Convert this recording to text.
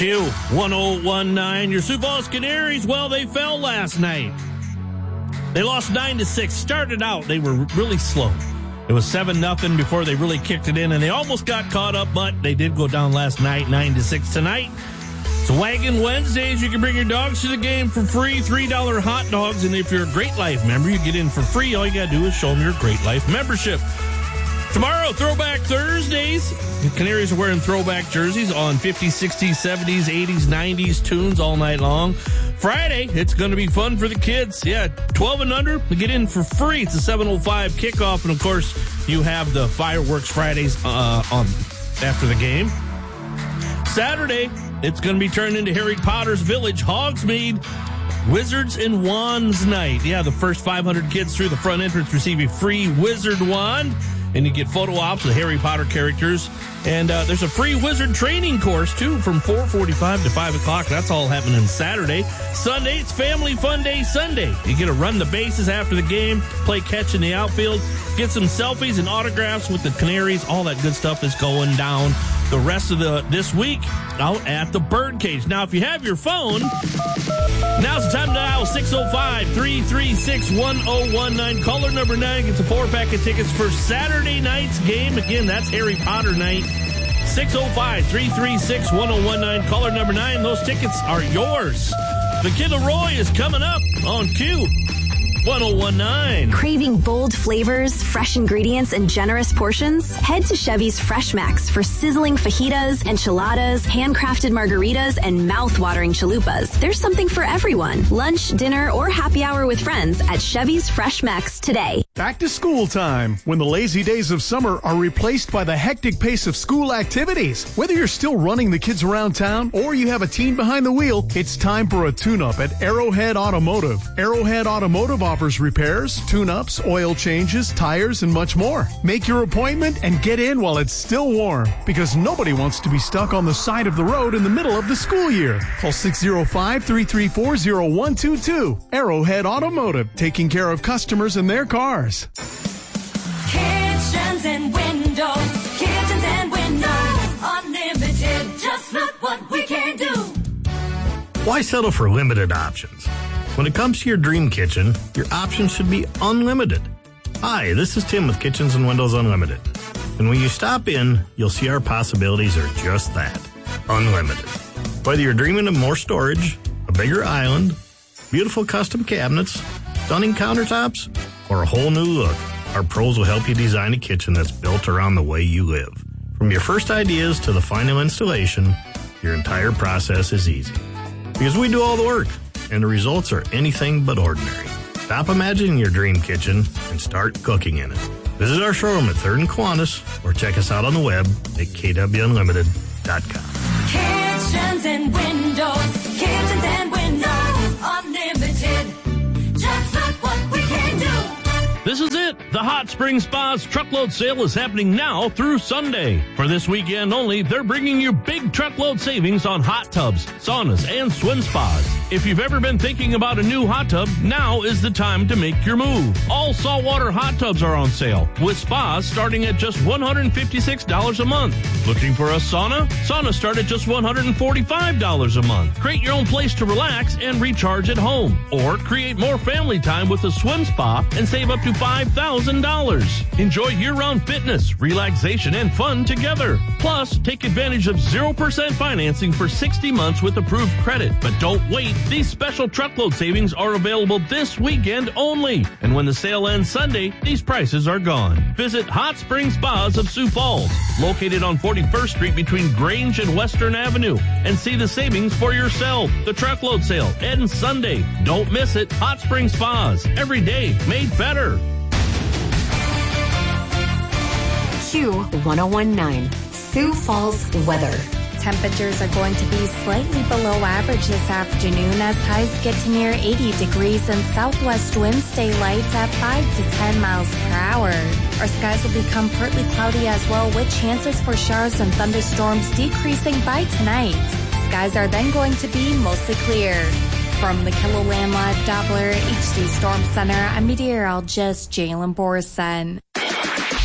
Q1019. Your Sioux Falls Canaries, well, they fell last night. They lost 9-6. Started out, they were really slow. It was 7-0 before they really kicked it in, and they almost got caught up, but they did go down last night, 9-6 tonight. It's Wagon Wednesdays. You can bring your dogs to the game for free, $3 hot dogs, and if you're a Great Life member, you get in for free. All you got to do is show them your Great Life membership. Tomorrow, Throwback Thursdays. The Canaries are wearing throwback jerseys on 50s, 60s, 70s, 80s, 90s tunes all night long. Friday, it's going to be fun for the kids. Yeah, 12 and under, we get in for free. It's a 7:05 kickoff, and of course, you have the fireworks Fridays on after the game. Saturday, it's going to be turned into Harry Potter's Village, Hogsmeade, Wizards and Wands Night. Yeah, the first 500 kids through the front entrance receive a free wizard wand, and you get photo ops with Harry Potter characters. And there's a free wizard training course, too, from 4:45 to 5 o'clock. That's all happening Saturday. Sunday, it's Family Fun Day Sunday. You get to run the bases after the game, play catch in the outfield, get some selfies and autographs with the Canaries. All that good stuff is going down the rest of this week out at the Birdcage. Now, if you have your phone, now's the time to dial 605-336-1019. Caller number 9 gets a 4-pack of tickets for Saturday night's game. Again, that's Harry Potter night. 605-336-1019. Caller number 9. Those tickets are yours. The Kid Leroy is coming up on Q1019. Craving bold flavors, fresh ingredients, and generous portions? Head to Chevy's Fresh Max for sizzling fajitas, enchiladas, handcrafted margaritas, and mouth-watering chalupas. There's something for everyone. Lunch, dinner, or happy hour with friends at Chevy's Fresh Max today. Back to school time, when the lazy days of summer are replaced by the hectic pace of school activities. Whether you're still running the kids around town or you have a teen behind the wheel, it's time for a tune-up at Arrowhead Automotive. Arrowhead Automotive offers repairs, tune-ups, oil changes, tires, and much more. Make your appointment and get in while it's still warm, because nobody wants to be stuck on the side of the road in the middle of the school year. Call 605-334-0122. Arrowhead Automotive, taking care of customers and their cars. Kitchens and windows, unlimited, just look what we can do. Why settle for limited options? When it comes to your dream kitchen, your options should be unlimited. Hi, this is Tim with Kitchens and Windows Unlimited. And when you stop in, you'll see our possibilities are just that, unlimited. Whether you're dreaming of more storage, a bigger island, beautiful custom cabinets, stunning countertops, or a whole new look, our pros will help you design a kitchen that's built around the way you live. From your first ideas to the final installation, your entire process is easy. Because we do all the work, and the results are anything but ordinary. Stop imagining your dream kitchen and start cooking in it. Visit our showroom at 3rd and Kiwanis or check us out on the web at kwunlimited.com. Kitchens and windows, unlimited. Just look what we can do. This is it. The Hot Spring Spa's truckload sale is happening now through Sunday. For this weekend only, they're bringing you big truckload savings on hot tubs, saunas, and swim spas. If you've ever been thinking about a new hot tub, now is the time to make your move. All saltwater hot tubs are on sale, with spas starting at just $156 a month. Looking for a sauna? Saunas start at just $145 a month. Create your own place to relax and recharge at home. Or create more family time with a swim spa and save up to $5,000. Enjoy year-round fitness, relaxation, and fun together. Plus, take advantage of 0% financing for 60 months with approved credit. But don't wait. These special truckload savings are available this weekend only. And when the sale ends Sunday, these prices are gone. Visit Hot Spring Spas of Sioux Falls, located on 41st Street between Grange and Western Avenue, and see the savings for yourself. The truckload sale ends Sunday. Don't miss it. Hot Spring Spas, every day made better. Q1019, Sioux Falls weather. Temperatures are going to be slightly below average this afternoon as highs get to near 80 degrees and southwest winds stay light at 5 to 10 miles per hour. Our skies will become partly cloudy as well, with chances for showers and thunderstorms decreasing by tonight. Skies are then going to be mostly clear. From the KILOLAND Live Doppler HD Storm Center, I'm meteorologist Jalen Borson.